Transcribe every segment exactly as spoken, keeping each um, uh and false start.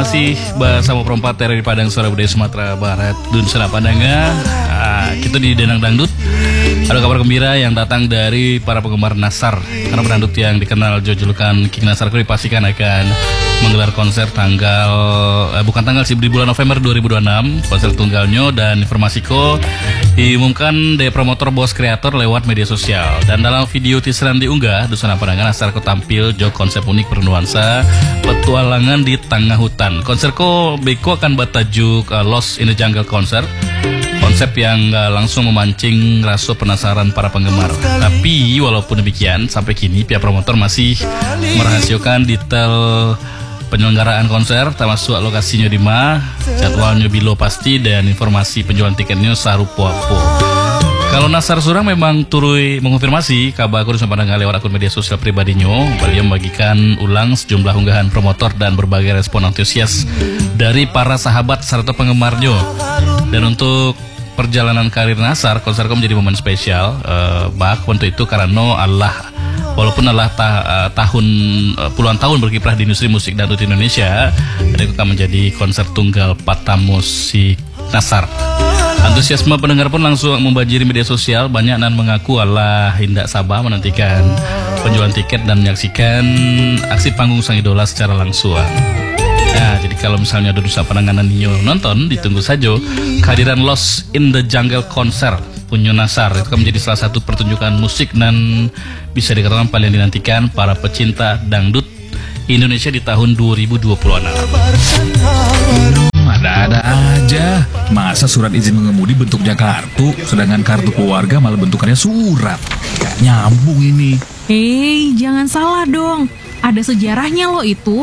masih bersama perempat R R I Padang Suara Budaya Sumatera Barat Dunsana Padanga. Nah, kita di Denang Dangdut ada kabar gembira yang datang dari para penggemar Nassar. Karena pendangdut yang dikenal julukan King Nassar itu dipastikan akan menggelar konser tanggal eh, bukan tanggal sih di bulan November dua ribu dua puluh enam, konser tunggalnya. Dan informasi ko diumumkan dari promotor bos kreator lewat media sosial. Dan dalam video teaser yang diunggah Dunsana Padanga, Nassar ko tampil jo konsep unik bernuansa petualangan di tengah hutan. Konser ko beko akan bertajuk uh, Lost in the Jungle Concert. Konsep yang uh, langsung memancing rasa penasaran para penggemar. Tapi walaupun demikian, sampai kini pihak promotor masih merahasiakan detail penyelenggaraan konser, termasuk lokasinya di mana, jadwalnya bilo pasti, dan informasi penjualan tiketnya sarupo apa. Kalau Nassar surang memang turui mengonfirmasi kabar Dunsana Padanga lewat akun media sosial pribadinya. Beliau membagikan ulang sejumlah unggahan promotor dan berbagai respon antusias dari para sahabat serta penggemarnya. Dan untuk perjalanan karir Nassar, konser menjadi momen spesial. Uh, bah untuk itu karena Allah, walaupun Allah ta, uh, tahun uh, puluhan tahun berkiprah di industri musik dangdut Indonesia, dan itu akan menjadi konser tunggal Pata Musik Nassar. Antusiasme pendengar pun langsung membanjiri media sosial. Banyak yang mengaku Allah hendak sabar menantikan penjualan tiket dan menyaksikan aksi panggung sang idola secara langsung. Nah, jadi kalau misalnya ada Dunsana Padanga Nio nonton, ditunggu saja kehadiran Lost in the Jungle Concert punya Nassar. Itu kan menjadi salah satu pertunjukan musik dan bisa dikatakan paling dinantikan para pecinta dangdut Indonesia di tahun dua ribu dua puluh enam. Ada-ada aja. Masa surat izin mengemudi bentuknya kartu, sedangkan kartu keluarga malah bentukannya surat. Gak nyambung ini. Hei, jangan salah dong. Ada sejarahnya loh itu.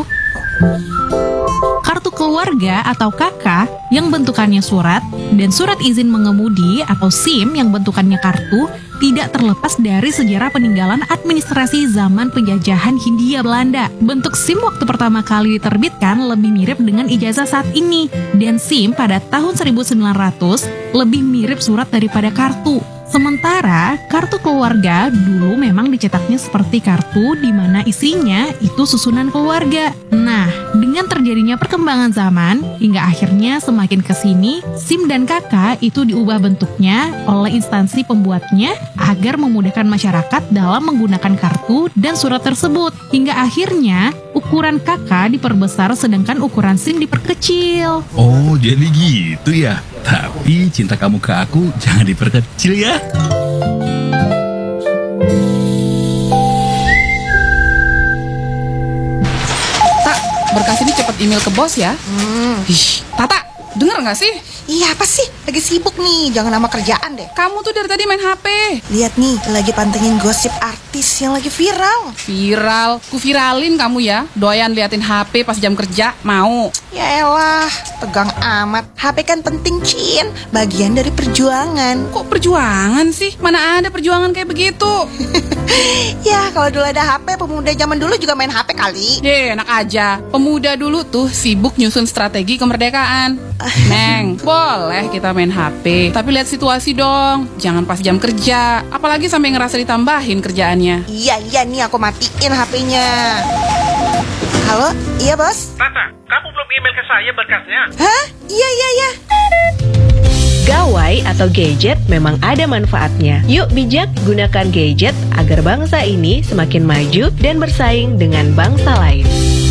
Kartu keluarga atau K K yang bentukannya surat dan surat izin mengemudi atau SIM yang bentukannya kartu tidak terlepas dari sejarah peninggalan administrasi zaman penjajahan Hindia Belanda. Bentuk SIM waktu pertama kali diterbitkan lebih mirip dengan ijazah saat ini, dan SIM pada tahun seribu sembilan ratus lebih mirip surat daripada kartu. Sementara kartu keluarga dulu memang dicetaknya seperti kartu di mana isinya itu susunan keluarga. Nah, dengan terjadinya perkembangan zaman hingga akhirnya semakin kesini, SIM dan K K itu diubah bentuknya oleh instansi pembuatnya agar memudahkan masyarakat dalam menggunakan kartu dan surat tersebut. Hingga akhirnya ukuran K K diperbesar sedangkan ukuran SIM diperkecil. Oh, jadi gitu ya. Tapi cinta kamu ke aku jangan diperkecil ya. Tak, berkas ini cepat email ke bos ya. Hmm. Ih, Tata, denger nggak sih? Iya, apa sih? Lagi sibuk nih, jangan nama kerjaan deh. Kamu tuh dari tadi main H P. Lihat nih, lagi pantengin gosip artis yang lagi viral. Viral, ku viralin kamu ya. Doyan liatin H P pas jam kerja, mau? Ya elah, tegang amat. H P kan penting, Cin. Bagian dari perjuangan. Kok perjuangan sih? Mana ada perjuangan kayak begitu? Ya, kalau dulu ada H P, pemuda zaman dulu juga main H P kali. Ye, enak aja. Pemuda dulu tuh sibuk nyusun strategi kemerdekaan. Neng, boleh kita main H P, tapi lihat situasi dong. Jangan pas jam kerja, apalagi sampai ngerasa ditambahin kerjaannya. Iya, iya nih aku matiin H P-nya. Halo, iya bos? Tata, kamu belum email ke saya berkasnya? Hah? Iya, iya, iya. Gawai atau gadget memang ada manfaatnya. Yuk bijak gunakan gadget agar bangsa ini semakin maju dan bersaing dengan bangsa lain.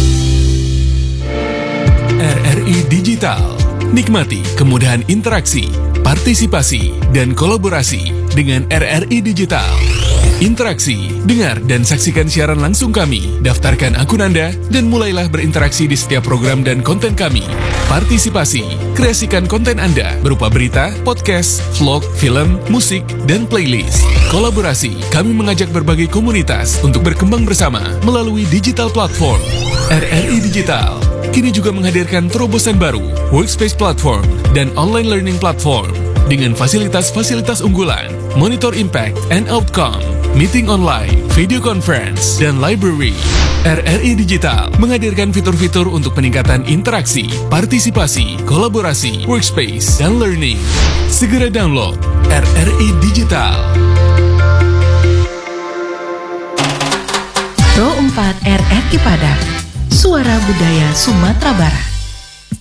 R R I Digital. Nikmati kemudahan interaksi, partisipasi, dan kolaborasi dengan R R I Digital. Interaksi, dengar dan saksikan siaran langsung kami, daftarkan akun Anda, dan mulailah berinteraksi di setiap program dan konten kami. Partisipasi, kreasikan konten Anda berupa berita, podcast, vlog, film, musik, dan playlist. Kolaborasi, kami mengajak berbagai komunitas untuk berkembang bersama melalui digital platform. R R I Digital kini juga menghadirkan terobosan baru, workspace platform, dan online learning platform dengan fasilitas-fasilitas unggulan, monitor impact and outcome, meeting online, video conference, dan library. R R I Digital menghadirkan fitur-fitur untuk peningkatan interaksi, partisipasi, kolaborasi, workspace, dan learning. Segera download R R I Digital. Pro empat R R I Padang, Suara Budaya Sumatera Barat.